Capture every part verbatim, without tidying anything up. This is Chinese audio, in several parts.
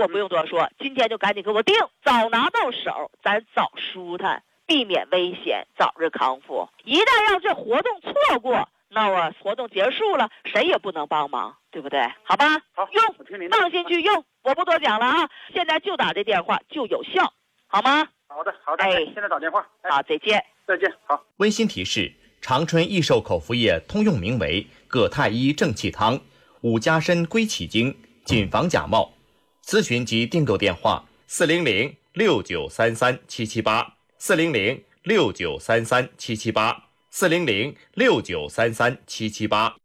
我不用多说，今天就赶紧给我定，早拿到手，咱早舒坦，避免危险，早日康复。一旦让这活动错过，那我活动结束了，谁也不能帮忙，对不对？好吧， 好， 用，放心去用，我不多讲了啊。现在就打这电话就有效，好吗？ 好的，好的， 哎， 现在打电话。 好，再见， 再见，好。 温馨提示：长春益寿口服液通用名为葛太医正气汤，五加参归气经，谨防假冒。咨询及订购电话：四零零六九三三七七八，四零零六九三三七七八，四零零六九三三七七八。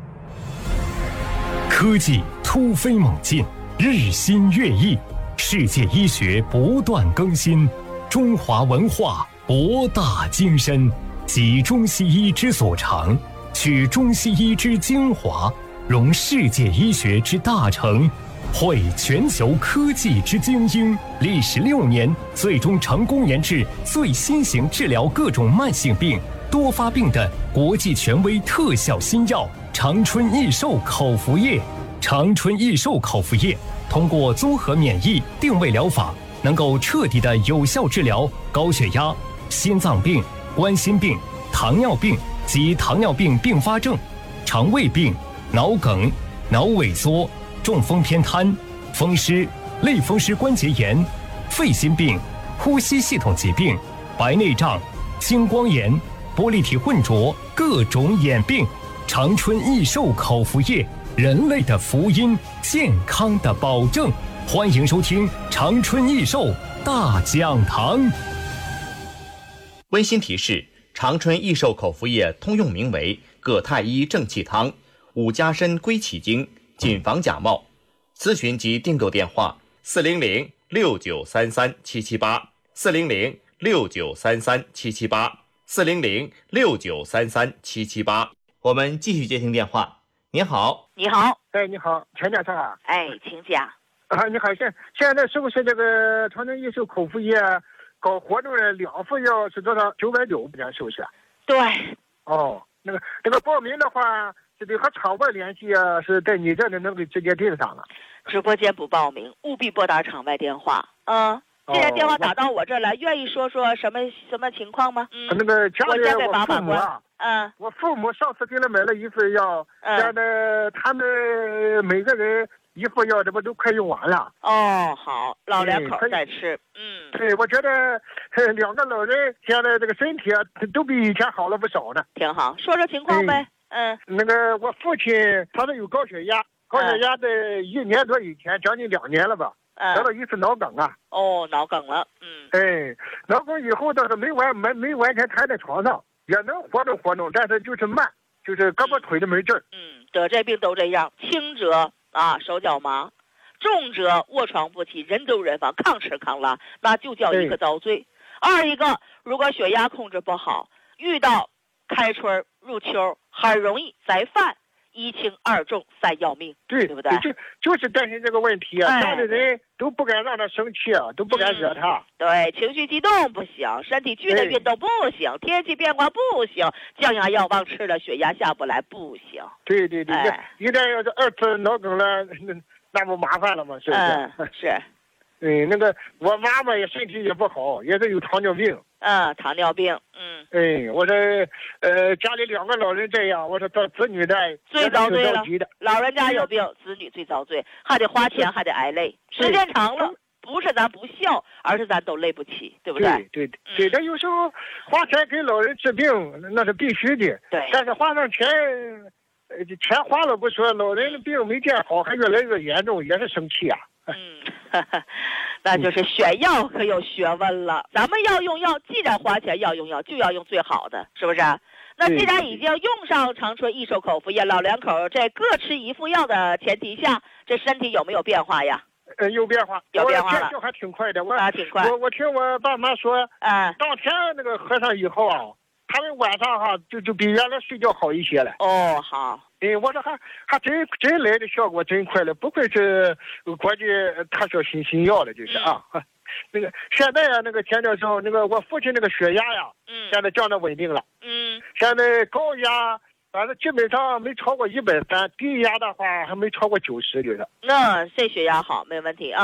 科技突飞猛进，日新月异，世界医学不断更新，中华文化博大精深，集中西医之所长，取中西医之精华，融世界医学之大成，汇全球科技之精英，历时六年，最终成功研制最新型治疗各种慢性病、多发病的国际权威特效新药长春益寿口服液。长春益寿口服液通过综合免疫定位疗法，能够彻底的有效治疗高血压、心脏病、冠心病、糖尿病及糖尿病并发症、肠胃病、脑梗、脑萎缩、中风偏瘫、风湿、类风湿关节炎、肺心病、呼吸系统疾病、白内障、青光眼、玻璃体混浊各种眼病。长春益寿口服液，人类的福音，健康的保证。欢迎收听长春益寿大讲堂。 温馨提示：长春益寿口服液通用名为葛太医正气汤，五加参归气经，谨防假冒。咨询及订购电话：四零零六九三三七七八，四零零六九三三七七八，四零零六九三三七七八。我们继续接听电话。您好， 你好， 哎，你好，钱教授啊。 哎，请讲。 啊，你好，现现在是不是这个长春益寿口服液搞活动的两副药是多少？九百九，是不是？ 对。 哦，那个那个报名的话，是得和场外联系啊，是在你这里能给直接订上了。 直播间不报名，务必拨打场外电话。嗯。既然电话打到我这儿来，愿意说说什么什么情况吗？嗯， 那个家里我父母啊， 嗯， 我父母上次给他买了一份药， 嗯， 现在他们每个人一副药，这不都快用完了？ 哦，好，老两口在吃，嗯， 对，我觉得两个老人现在这个身体啊，都比以前好了不少呢。 挺好，说说情况呗。嗯， 那个我父亲他是有高血压，高血压在一年多以前，将近两年了吧。得了一次脑梗啊！ 哦，脑梗了，嗯， 哎，脑梗以后倒是没完没没完全瘫在床上，也能活动活动，但是就是慢，就是胳膊腿都没劲儿。 嗯，得这病都这样，轻者啊手脚麻，重者卧床不起，人走人亡，抗吃抗拉，那就叫一个遭罪。二一个，如果血压控制不好，遇到开春入秋，很容易再犯。一轻二重三要命， 对对不对？ 就就是担心这个问题啊，哎、家里人都不敢让他生气啊，都不敢惹他。 嗯、对，情绪激动不行，身体剧烈运动不行，天气变化不行，降压药忘吃了，血压下不来不行。 对对对，哎、一旦要是二次脑梗了，那那不麻烦了吗？是不是？ 嗯，是。 嗯，那个我妈妈也身体也不好，也是有糖尿病。 嗯，糖尿病，嗯。 哎，我说，呃，家里两个老人这样，我说做子女的最遭罪了。老人家有病，子女最遭罪，还得花钱，还得挨累，时间长了，不是咱不孝，而是咱都累不起，对不对？ 对对对，这、嗯、有时候花钱给老人治病那是必须的。 对。 但是花上钱，呃，钱花了不说，老人的病没见好，还越来越严重，也是生气啊。 嗯，那就是选药可有学问了。咱们要用药，既然花钱要用药，就要用最好的，是不是？那既然已经用上长春益寿口服液，老两口在各吃一副药的前提下，这身体有没有变化呀？ 呃，有变化， 有变化了， 见效还挺快的。我啊，挺快。 我我听我爸妈说， 嗯， 当天那个喝上以后啊，他们晚上哈就就比原来睡觉好一些了。 哦，好。 哎，我说还还真真来的效果真快了，不愧是国际特效新新药了，就是啊。嗯、那个现在啊，那个钱教授，那个我父亲那个血压呀， 嗯， 现在降得稳定了。 嗯， 现在高压反正基本上没超过一百三，低压的话还没超过九十，就是。 那这血压好，没问题啊。